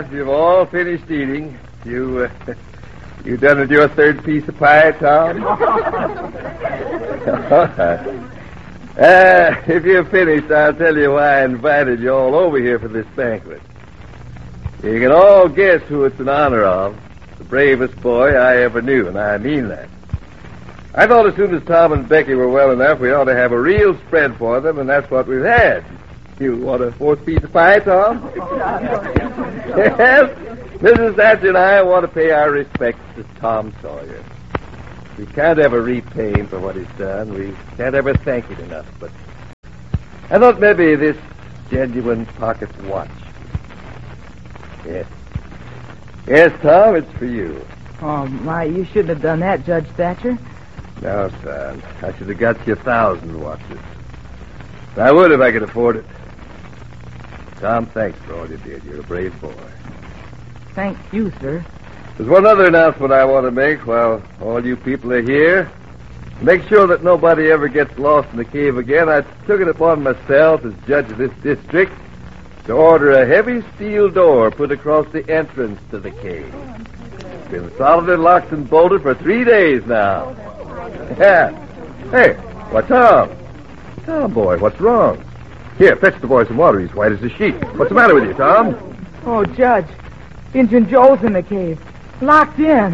you've all finished eating. You done with your third piece of pie, Tom? If you're finished, I'll tell you why I invited you all over here for this banquet. You can all guess who it's in honor of. The bravest boy I ever knew, and I mean that. I thought as soon as Tom and Becky were well enough, we ought to have a real spread for them, and that's what we've had. You want a fourth piece of pie, Tom? Yes. Mrs. Thatcher and I want to pay our respects to Tom Sawyer. We can't ever repay him for what he's done. We can't ever thank him enough, but I thought maybe this genuine pocket watch. Yes. Yes, Tom, it's for you. Oh, my, you shouldn't have done that, Judge Thatcher. No, son. I should have got you 1,000 watches. I would if I could afford it. Tom, thanks for all you did. You're a brave boy. Thank you, sir. There's one other announcement I want to make while all you people are here. Make sure that nobody ever gets lost in the cave again. I took it upon myself as judge of this district to order a heavy steel door put across the entrance to the cave. It's been solidly locked and bolted for 3 days now. Yeah. Hey, why, Tom? Tom, boy, what's wrong? Here, fetch the boy some water. He's white as a sheet. What's the matter with you, Tom? Oh, Judge, Injun Joe's in the cave, locked in.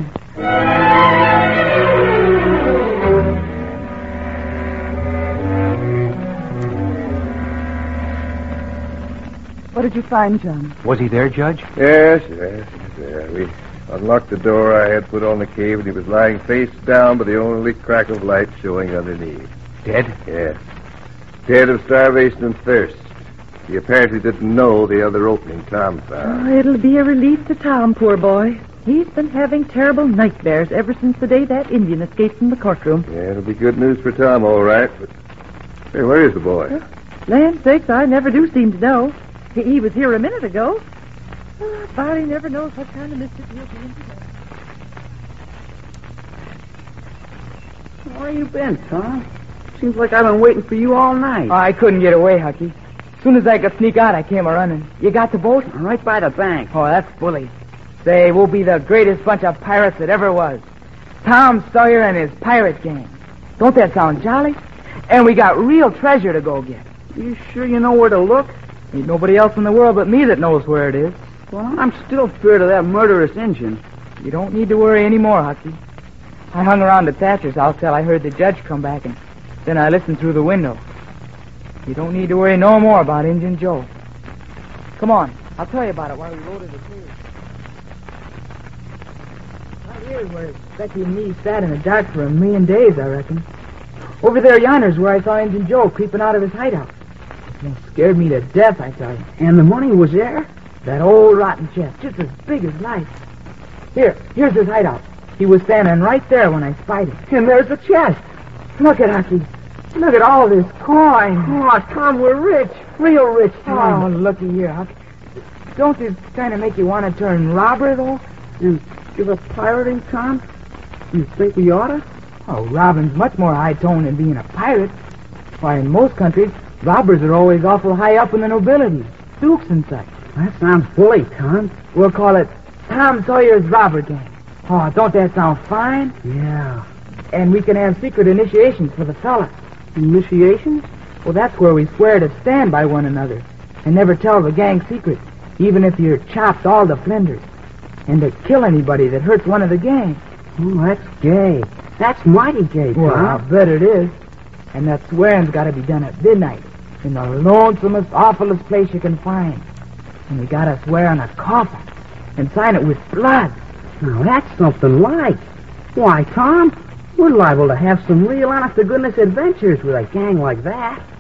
What did you find, John? Was he there, Judge? Yes. We unlocked the door I had put on the cave, and he was lying face down with the only crack of light showing underneath. Dead? Yes. Dead of starvation and thirst. He apparently didn't know the other opening Tom found. Oh, it'll be a relief to Tom, poor boy. He's been having terrible nightmares ever since the day that Indian escaped from the courtroom. Yeah, it'll be good news for Tom, all right. But hey, where is the boy? Land sakes, I never do seem to know. He was here a minute ago. Body never knows what kind of mischief he'll be in today. Where you been, Tom? Seems like I've been waiting for you all night. I couldn't get away, Hucky. As soon as I could sneak out, I came a-running. You got the boat? Right by the bank. Oh, that's bully. Say, we'll be the greatest bunch of pirates that ever was. Tom Sawyer and his pirate gang. Don't that sound jolly? And we got real treasure to go get. You sure you know where to look? Ain't nobody else in the world but me that knows where it is. Well, I'm still feared of that murderous Injun. You don't need to worry any more, Hucky. I hung around at Thatcher's house till I heard the judge come back, and then I listened through the window. You don't need to worry no more about Injun Joe. Come on, I'll tell you about it while we loaded the cave. Right here's where Becky and me sat in the dark for 1,000,000 days, I reckon. Over there yonder's where I saw Injun Joe creeping out of his hideout. It scared me to death, I tell you. And the money was there? That old rotten chest, just as big as life. Here's his hideout. He was standing right there when I spied him. And there's the chest. Look at Hucky. Look at all this coin. Oh, Tom, we're rich. Real rich, Tom. Oh, looky here, Huck. Don't this kind of make you want to turn robber, though? And give up pirating, Tom? You think we oughta? Oh, robbing's much more high-toned than being a pirate. Why, in most countries, robbers are always awful high up in the nobility. Dukes and such. That sounds bully, Tom. We'll call it Tom Sawyer's Robber Gang. Oh, don't that sound fine? Yeah. And we can have secret initiations for the fellas. Initiations? Well, that's where we swear to stand by one another and never tell the gang secret, even if you're chopped all to flinders, and to kill anybody that hurts one of the gang. Oh, that's gay. That's mighty gay, Tom. Well, I bet it is. And that swearing's got to be done at midnight in the lonesomest, awfulest place you can find. And we got to swear on a coffin and sign it with blood. Now, that's something like. Why, Tom, we're liable to have some real honest-to-goodness adventures with a gang like that.